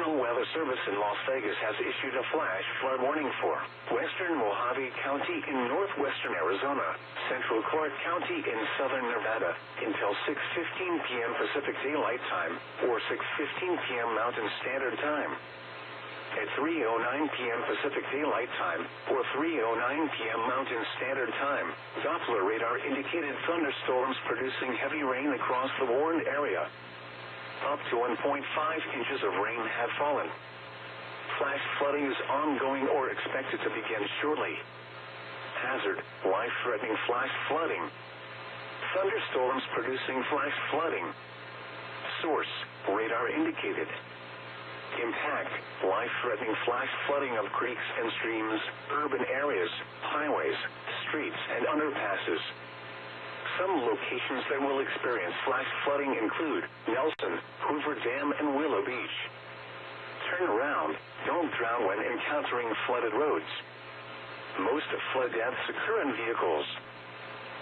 National Weather Service in Las Vegas has issued a flash flood warning for western Mojave County in northwestern Arizona, central Clark County in southern Nevada until 6:15 p.m. Pacific Daylight Time or 6:15 p.m. Mountain Standard Time. At 3:09 p.m. Pacific Daylight Time or 3:09 p.m. Mountain Standard Time, Doppler radar indicated thunderstorms producing heavy rain across the warned area. Up to 1.5 inches of rain have fallen. Flash flooding is ongoing or expected to begin shortly. Hazard: life-threatening flash flooding. Thunderstorms producing flash flooding. Source: radar indicated. Impact: life-threatening flash flooding of creeks and streams, urban areas, highways, streets, and underpasses. Some locations that will experience flash flooding include Nelson, Hoover Dam, and Willow Beach. Turn around. Don't drown when encountering flooded roads. Most flood deaths occur in vehicles.